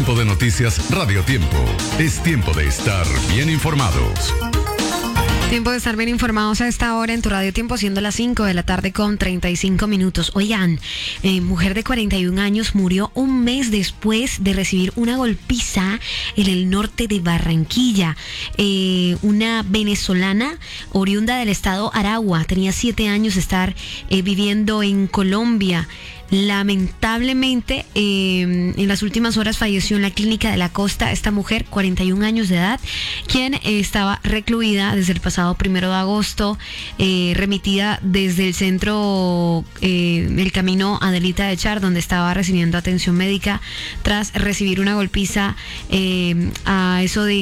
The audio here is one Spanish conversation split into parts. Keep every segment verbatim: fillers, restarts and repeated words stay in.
Tiempo de Noticias Radio Tiempo. Es tiempo de estar bien informados. Tiempo de estar bien informados a esta hora en tu Radio Tiempo, siendo las cinco de la tarde con treinta y cinco minutos. Oigan, eh, mujer de cuarenta y un años murió un mes después de recibir una golpiza en el norte de Barranquilla. Eh, una venezolana oriunda del estado Aragua, tenía siete años de estar eh, viviendo en Colombia. Lamentablemente, eh, en las últimas horas falleció en la clínica de la costa esta mujer, cuarenta y un años de edad, quien eh, estaba recluida desde el pasado primero de agosto, eh, remitida desde el centro, eh, el camino Adelita de Char, donde estaba recibiendo atención médica tras recibir una golpiza eh, a eso de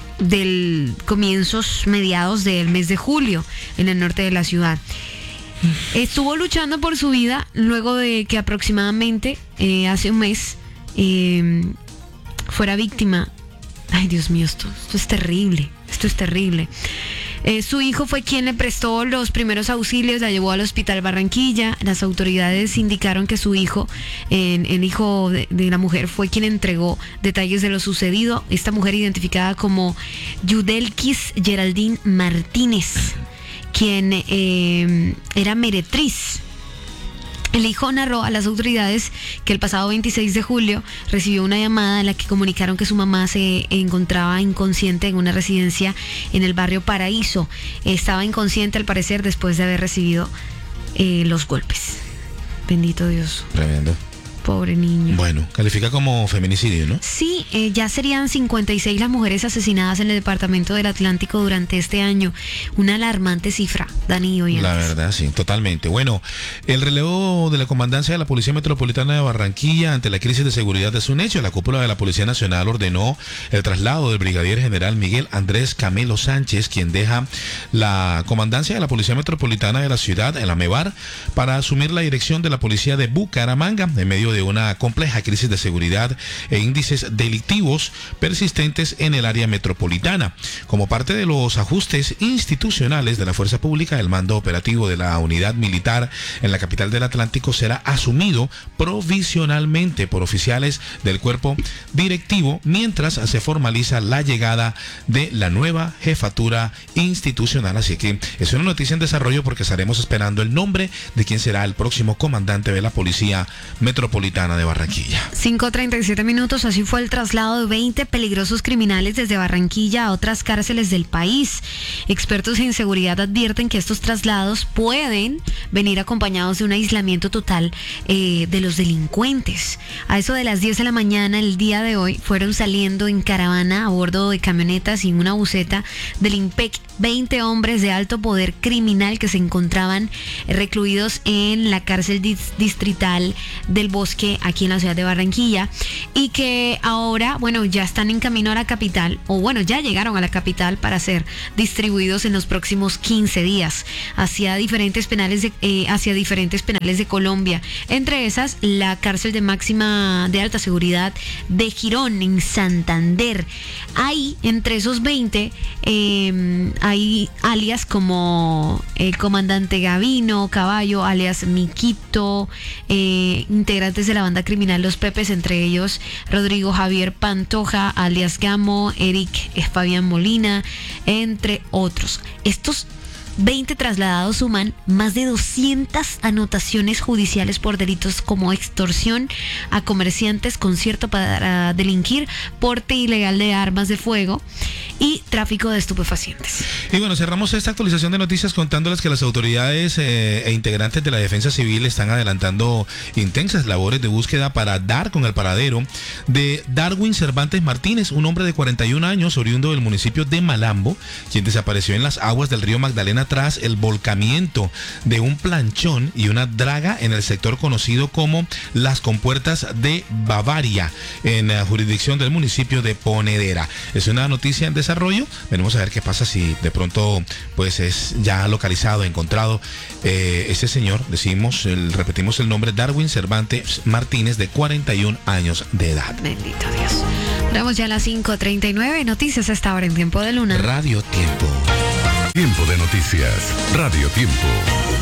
del comienzos mediados del mes de julio en el norte de la ciudad. Estuvo luchando por su vida luego de que aproximadamente eh, hace un mes eh, fuera víctima. Ay, Dios mío, esto, esto es terrible, esto es terrible. Eh, su hijo fue quien le prestó los primeros auxilios, la llevó al hospital Barranquilla. Las autoridades indicaron que su hijo, eh, el hijo de, de la mujer, fue quien entregó detalles de lo sucedido. Esta mujer, identificada como Yudelkis Geraldine Martínez, quien eh, era meretriz. El hijo narró a las autoridades que el pasado veintiséis de julio recibió una llamada en la que comunicaron que su mamá se encontraba inconsciente en una residencia en el barrio Paraíso. Estaba inconsciente al parecer después de haber recibido eh, los golpes. Bendito Dios. Tremendo. Pobre niño. Bueno, califica como feminicidio, ¿no? Sí, eh, ya serían cincuenta y seis las mujeres asesinadas en el departamento del Atlántico durante este año. Una alarmante cifra, Dani y oyentes. La verdad, sí, totalmente. Bueno, el relevo de la comandancia de la Policía Metropolitana de Barranquilla ante la crisis de seguridad es un hecho. La cúpula de la Policía Nacional ordenó el traslado del brigadier general Miguel Andrés Camelo Sánchez, quien deja la comandancia de la Policía Metropolitana de la ciudad, el AMEBAR, para asumir la dirección de la Policía de Bucaramanga, en medio de de una compleja crisis de seguridad e índices delictivos persistentes en el área metropolitana. Como parte de los ajustes institucionales de la fuerza pública, el mando operativo de la unidad militar en la capital del Atlántico será asumido provisionalmente por oficiales del cuerpo directivo mientras se formaliza la llegada de la nueva jefatura institucional. Así que es una noticia en desarrollo porque estaremos esperando el nombre de quién será el próximo comandante de la Policía Metropolitana de Barranquilla. cinco treinta y siete minutos, así fue el traslado de veinte peligrosos criminales desde Barranquilla a otras cárceles del país. Expertos en seguridad advierten que estos traslados pueden venir acompañados de un aislamiento total eh, de los delincuentes. A eso de las diez de la mañana el día de hoy fueron saliendo en caravana a bordo de camionetas y una buseta del IMPEC veinte hombres de alto poder criminal que se encontraban recluidos en la cárcel dis- distrital del Bosque aquí en la ciudad de Barranquilla y que ahora, bueno, ya están en camino a la capital, o bueno, ya llegaron a la capital para ser distribuidos en los próximos quince días hacia diferentes penales de, eh, hacia diferentes penales de Colombia, entre esas la cárcel de máxima de alta seguridad de Girón en Santander. Ahí, entre esos veinte, eh, hay alias como el comandante Gavino Caballo, alias Miquito, eh, integrantes de la banda criminal Los Pepes, entre ellos Rodrigo Javier Pantoja, alias Gamo, Eric Fabián Molina, entre otros. Estos veinte trasladados suman más de doscientas anotaciones judiciales por delitos como extorsión a comerciantes, concierto para delinquir, porte ilegal de armas de fuego y tráfico de estupefacientes. Y bueno, cerramos esta actualización de noticias contándoles que las autoridades eh, e integrantes de la Defensa Civil están adelantando intensas labores de búsqueda para dar con el paradero de Darwin Cervantes Martínez, un hombre de cuarenta y un años oriundo del municipio de Malambo, quien desapareció en las aguas del río Magdalena tras el volcamiento de un planchón y una draga en el sector conocido como Las Compuertas de Bavaria, en la jurisdicción del municipio de Ponedera. Es una noticia en desarrollo. Veremos a ver qué pasa si de pronto pues es ya localizado, encontrado eh, este señor, decimos, el, repetimos el nombre, Darwin Cervantes Martínez, de cuarenta y un años de edad. Bendito Dios. Estamos ya a las cinco treinta y nueve, noticias a esta hora en Tiempo de Luna. Radio Tiempo. Tiempo de Noticias Radio Tiempo.